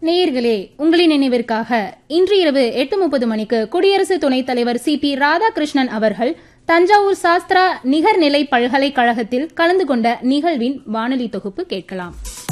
நேயர்களே, உங்களின் நினைவிற்காக இன்று இரவு 8:30 மணிக்கு குடியரசு துணைத் தலைவர் CP ராதாகிருஷ்ணன் அவர்கள் தஞ்சாவூர் சாஸ்திரா நிகர்நிலை பல்கலைக்கழகத்தில் கலந்து கொண்ட நிகழ்வின் வானொலி தொகுப்பு கேட்கலாம்.